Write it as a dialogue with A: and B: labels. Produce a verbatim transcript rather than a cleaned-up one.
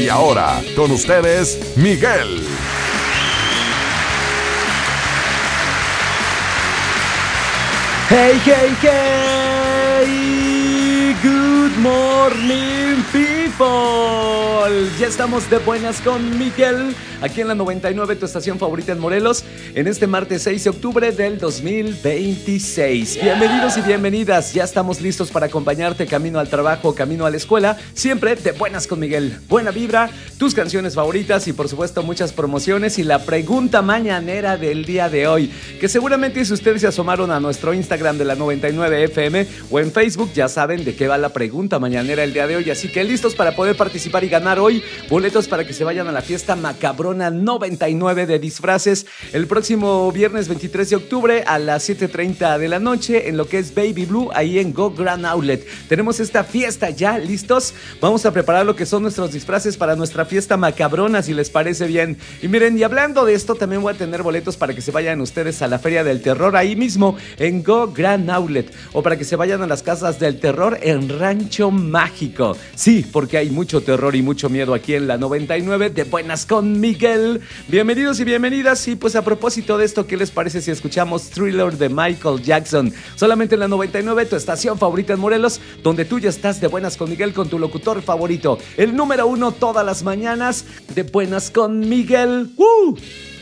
A: Y ahora, con ustedes, Miguel.
B: Hey, hey, hey, good morning, people. Ya estamos de buenas con Miguel, aquí en la noventa y nueve, tu estación favorita en Morelos, en este martes seis de octubre del dos mil veintiséis. Bienvenidos y bienvenidas, ya estamos listos para acompañarte camino al trabajo, camino a la escuela, siempre de buenas con Miguel. Buena vibra, tus canciones favoritas y por supuesto muchas promociones y la pregunta mañanera del día de hoy, que seguramente si ustedes se asomaron a nuestro Instagram de la noventa y nueve F M o en Facebook ya saben de qué va la pregunta mañanera el día de hoy, así que listos para poder participar y ganar hoy boletos para que se vayan a la fiesta macabrona noventa y nueve de disfraces el próximo viernes veintitrés de octubre a las siete treinta de la noche en lo que es Baby Blue, ahí en Go Grand Outlet. Tenemos esta fiesta ya, ¿listos? Vamos a preparar lo que son nuestros disfraces para nuestra fiesta macabrona, si les parece bien. Y miren, y hablando de esto, también voy a tener boletos para que se vayan ustedes a la Feria del Terror ahí mismo en Go Grand Outlet, o para que se vayan a las casas del terror en Rancho Mágico. Sí, porque hay mucho terror y mucho miedo aquí en la noventa y nueve de buenas con Miguel. Bienvenidos y bienvenidas. Y pues a propósito de esto, ¿qué les parece si escuchamos Thriller de Michael Jackson? Solamente en la noventa y nueve, tu estación favorita en Morelos, donde tú ya estás de buenas con Miguel con tu locutor favorito, el número uno todas las mañanas de buenas con Miguel. ¡Uh!